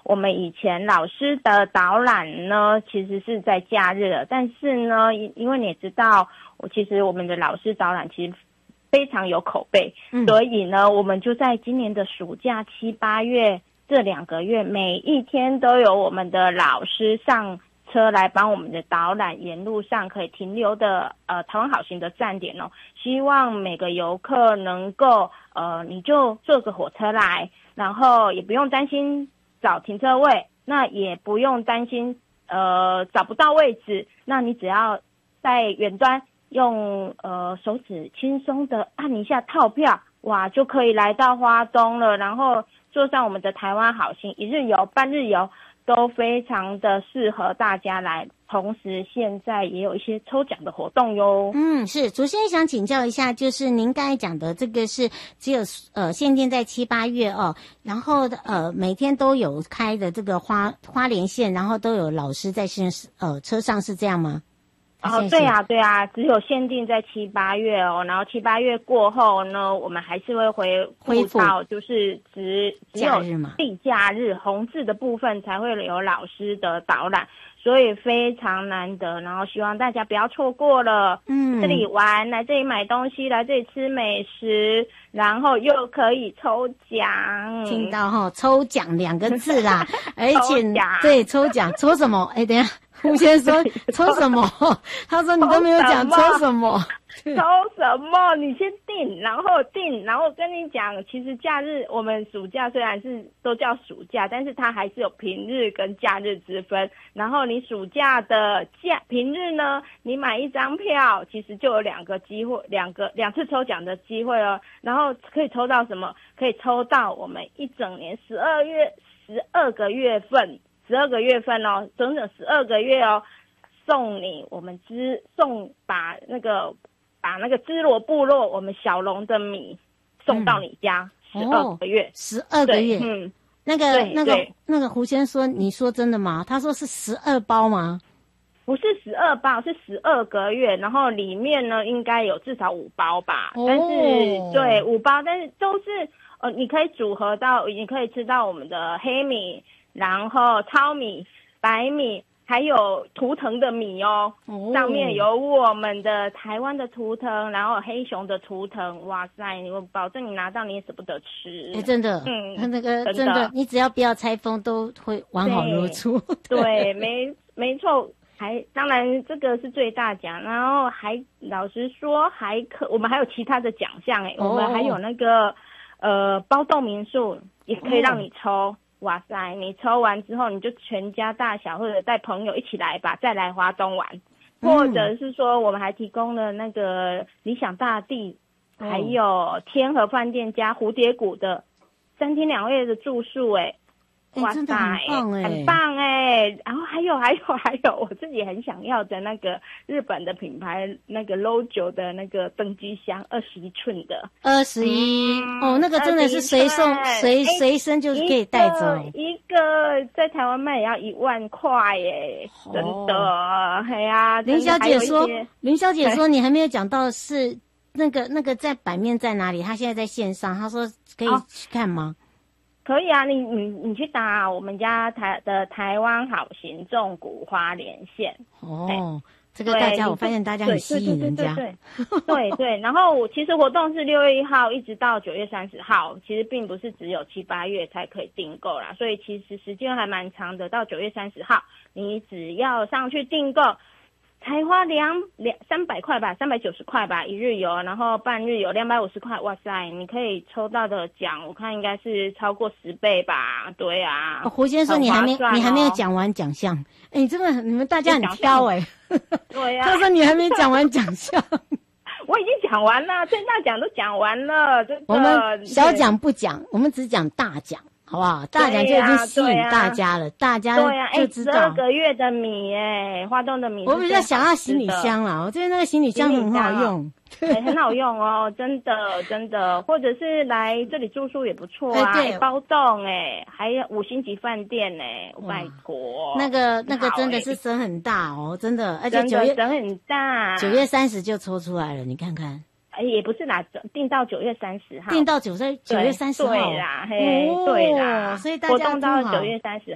我们以前老师的导览呢，其实是在假日了，但是呢，因为你也知道，其实我们的老师导览其实非常有口碑，所以呢，我们就在今年的暑假7、8月这2个月，每一天都有我们的老师上车来帮我们的导览，沿路上可以停留的台湾好行的站点哦，希望每个游客能够你就坐个火车来，然后也不用担心找停车位，那也不用担心找不到位置，那你只要在远端用手指轻松的按一下套票，哇，就可以来到花东了，然后坐上我们的台湾好行1日游、半日游都非常的适合大家来，同时现在也有一些抽奖的活动哟。 是主持人想请教一下，就是您刚才讲的这个是只有限定在7、8月哦，然后每天都有开的这个花莲线，然后都有老师在车上，是这样吗？ 对啊，只有限定在7、8月哦，然后7、8月过后呢，我们还是会恢复到就是只有地假日红字的部分才会有老师的导览，所以非常难得，然后希望大家不要错过了。这里玩，来这里买东西，来这里吃美食，然后又可以抽奖。 听到抽奖2个字啦，而且对抽奖抽什么？等一下。胡先说抽什么？他说你都没有讲抽什么。 抽什么？你先定，然后跟你讲，其实假日我们暑假虽然是都叫暑假，但是它还是有平日跟假日之分。然后你暑假的平日呢，你买1张票，其实就有2个机会，2次抽奖的机会哦。然后可以抽到什么？可以抽到我们一整年12个月份。12个月份哦，整整12个月哦，送你我们把那个芝罗部落我们小龙的米送到你家12个月 ，12个月，那个胡先生说，你说真的吗？他说是12包吗？ 不是12包，是12个月，然后里面呢应该有至少5包吧，但是对5包，但是都是你可以组合到，你可以吃到我们的黑米。然后糙米、白米，还有图腾的米哦，上面有我们的台湾的图腾，然后黑熊的图腾，哇塞！我保证你拿到你也舍不得吃。 真的，他那个真的，你只要不要拆封，都会完好如初。 对，没错。当然这个是最大奖，然后老实说我们还有其他的奖项我们还有那个包栋民宿也可以让你抽。哇塞！你抽完之后，你就全家大小或者带朋友一起来吧，再来花东玩，或者是说我们还提供了那个理想大地，还有天河饭店加蝴蝶谷的3天2夜的住宿哇塞，很棒然后还有，我自己很想要的那个日本的品牌那个 LOJO 的那个登机箱21寸的 21那个真的是随身就是可以带着一个在台湾卖也要1万块真的林小姐说你还没有讲到是那个在版面在哪里？她现在在线上，她说可以去看吗？ 可以啊，你去打我们家台湾好行纵谷花莲线这个我发现大家很吸引人家。 对，然后其实活动是6月1号一直到9月30号，其实并不是只有7、8月才可以订购啦，所以其实时间还蛮长的，到9月30号，你只要上去订购。才花300块吧，390块吧，1日游，然后半日游250块，哇塞，你可以抽到的奖，我看应该是超过10倍吧，对啊。 胡先生，你还没有讲完奖项，真的你们大家很挑对啊。 他说你还没讲完奖项。 我已经讲完了，最大奖都讲完了，真的。 我们小奖不讲，我们只讲大奖。好不好？大奖就已经吸引大家了，大家就知道。 12个月的米花东的米。 我比较想要行李箱啦，我觉得那个行李箱很好用， 对，很好用哦，真的，或者是来这里住宿也不错啊，包栋还有5星级饭店拜托。 那个真的是省很大哦，真的，而且 9月省很大 ，9月30就抽出来了，你看看。 也不是啦，定到9月30号， 定到9月30号， 对啦，对啦， 所以大家活动到9月30